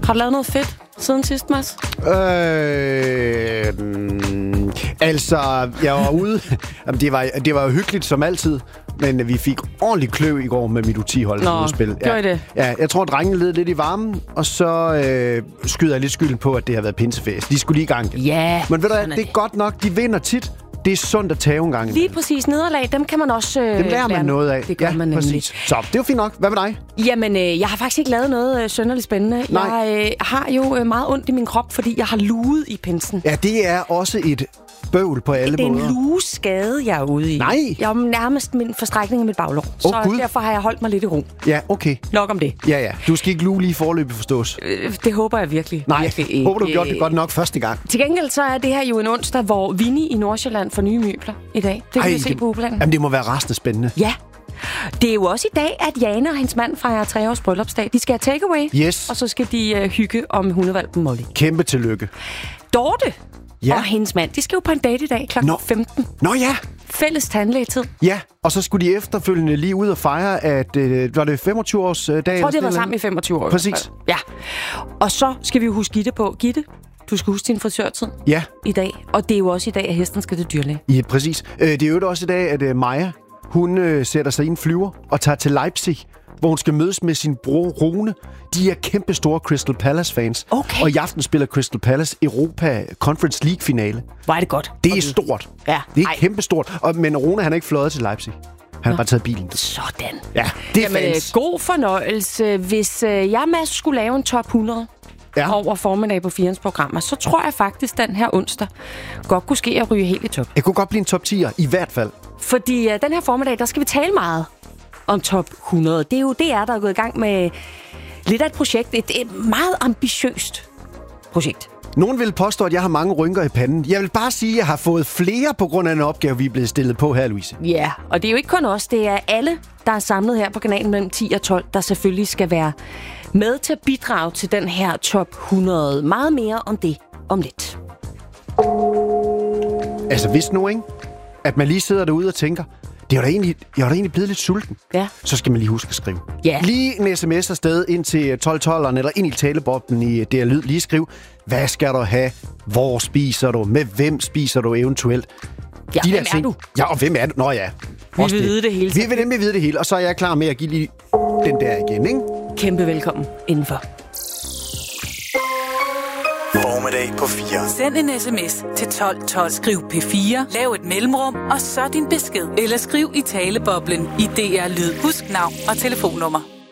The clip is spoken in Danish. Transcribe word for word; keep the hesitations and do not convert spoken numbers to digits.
Har du lavet noget fedt siden sidst, Mads? Øh, mm, altså, jeg var ude. Jamen, det, var, det var hyggeligt som altid, men vi fik ordentligt kløv i går med mit U ti-hold. Nå, spil. gjorde I det? Ja, jeg tror, drengene led lidt i varmen, og så øh, skyder jeg lidt skylden på, at det har været pinseferie. De skulle lige i gang. Ja. Men ved du hvad, det er godt nok. De vinder tit. Det er sundt at tage en gang. Lige præcis. Nederlag, dem kan man også øh, Dem lærer man lære. noget af. Det gør ja, man nemlig. Præcis. Så det var fint nok. Hvad med dig? Jamen, øh, jeg har faktisk ikke lavet noget øh, synderligt spændende. Nej. Jeg øh, har jo øh, meget ondt i min krop, fordi jeg har luget i pinsen. Ja, det er også et bøvl på alle det er måder. en lugeskade, jeg er ude i. Nej. Jeg er nærmest min forstrækning af mit baglår. Åh, så Gud. derfor har jeg holdt mig lidt i ro. Ja, okay. Nok om det. Ja, ja. Du skal ikke luge lige forløbet forstås. Øh, det håber jeg virkelig. Nej, virkelig ikke. håber du gjorde det godt nok første gang. Til gengæld så er det her jo en onsdag, hvor Vinnie i Nordsjælland får nye møbler i dag. Det kan Ej, vi se det, på ugeplanen. Jamen, det må være resten spændende. Ja. Det er jo også i dag, at Jana og hendes mand fejrer tre års bryllupsdag. De skal have takeaway, Yes. og så skal de uh, hygge om hundevalpen Molly. Kæmpe tillykke. Dorte Ja. og hendes mand, de skal jo på en date i dag klokken Nå. femten. Nå ja. Fælles tandlægetid. Ja, og så skulle de efterfølgende lige ud og fejre, at øh, var det femogtyve års øh, dag? Jeg tror, det har været sammen i femogtyve år. Præcis. Ja. Og så skal vi jo huske Gitte på. Gitte, du skal huske din frisørtid Ja, i dag. Og det er jo også i dag, at hesten skal til dyrlæge. ja præcis. Øh, det er jo også i dag, at øh, Maja, hun øh, sætter sig i en flyver og tager til Leipzig, hvor hun skal mødes med sin bror Rune. De er kæmpe store Crystal Palace-fans. Okay. Og i aften spiller Crystal Palace Europa Conference League-finale. Hvor er det godt. Det er stort. Ja. Det er Ej. kæmpe stort. Og, men Rune, han er ikke fløjet til Leipzig. Han har bare taget bilen. Sådan. Ja, det er Jamen, fans. god fornøjelse. Hvis øh, jeg, Mads, skulle lave en top hundrede Ja. over formiddag på firens programmer, så tror jeg faktisk, den her onsdag godt kunne ske at ryge helt i top. Jeg kunne godt blive en top tier, i hvert fald. Fordi øh, den her formiddag, der skal vi tale meget om top hundrede. Det er jo D R, der er gået i gang med lidt af et projekt. Et, et meget ambitiøst projekt. Nogen vil påstå, at jeg har mange rynker i panden. Jeg vil bare sige, at jeg har fået flere på grund af en opgave, vi er blevet stillet på her, Louise. Ja, og det er jo ikke kun os. Det er alle, der er samlet her på kanalen mellem ti og tolv, der selvfølgelig skal være med til at bidrage til den her top hundrede. Meget mere om det om lidt. Altså, hvis nu, ikke? At man lige sidder derude og tænker, det er da egentlig, jeg er da egentlig blevet lidt sulten. Ja. Så skal man lige huske at skrive. Ja. Lige en sms afsted ind til tolv tolv'eren eller ind i taleboblen i D R Lyd. Lige skriv, hvad skal du have? Hvor spiser du? Med hvem spiser du eventuelt? Ja, De der hvem er ting. du? Ja, og hvem er du? Nå ja. Vi Også vil det. vide det hele. Vi vil nemlig vide det hele, og så er jeg klar med at give lige den der igen, ikke? Kæmpe velkommen indenfor. Formiddag på fire. Send en sms til tolv tolv. Skriv P fire, lav et mellemrum, og så din besked. Eller skriv i taleboblen i D R Lyd. Husk navn og telefonnummer.